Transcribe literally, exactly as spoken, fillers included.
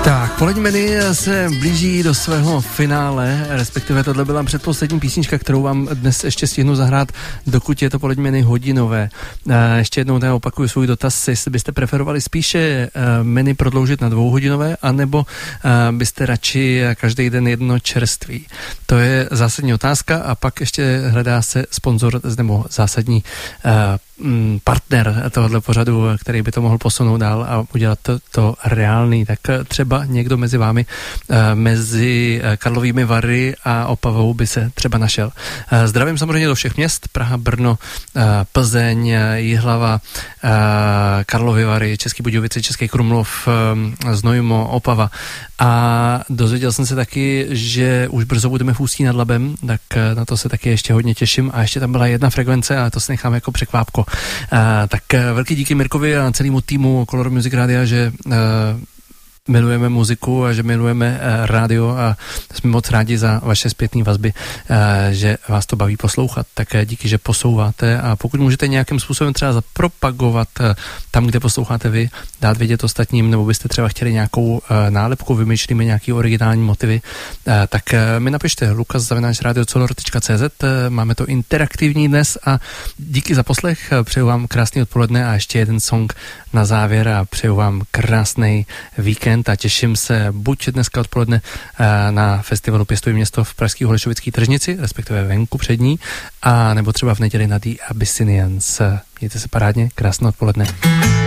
Tak, polední menu se blíží do svého finále, respektive tohle byla předposlední písnička, kterou vám dnes ještě stihnu zahrát, dokud je to polední menu hodinové. Ještě jednou teda opakuju svůj dotaz, jestli byste preferovali spíše menu prodloužit na dvouhodinové, anebo byste radši každý den jedno čerství. To je zásadní otázka a pak ještě hledá se sponzor nebo zásadní partner tohohle pořadu, který by to mohl posunout dál a udělat to, to reálný. Tak třeba někdo mezi vámi, mezi Karlovými Vary a Opavou by se třeba našel. Zdravím samozřejmě do všech měst, Praha, Brno, Plzeň, Jihlava, Karlovy Vary, Český Budějovice, Český Krumlov, Znojmo, Opava. A dozvěděl jsem se taky, že už brzo budeme v Ústí nad Labem, tak na to se taky ještě hodně těším. A ještě tam byla jedna frekvence, ale to si nechám jako překvápko. Uh, tak uh, velký díky Mirkovi a celému týmu Color Music Rádia, že uh, milujeme muziku a že milujeme uh, rádio a jsme moc rádi za vaše zpětné vazby, uh, že vás to baví poslouchat. Tak uh, díky, že posouváte a pokud můžete nějakým způsobem třeba zapropagovat uh, tam, kde posloucháte vy, dát vědět ostatním, nebo byste třeba chtěli nějakou uh, nálepku, vymýšlíme nějaký originální motivy, uh, tak uh, mi napište lukas zavináč radio color tečka cé zet, uh, máme to interaktivní dnes a díky za poslech, uh, přeju vám krásný odpoledne a ještě jeden song na závěr a přeju vám krásný víkend a těším se buď dneska odpoledne na festivalu Pěstuj město v pražský Holešovický tržnici, respektive venku před ní, a nebo třeba v neděli na The Abyssinians. Mějte se parádně, krásné odpoledne.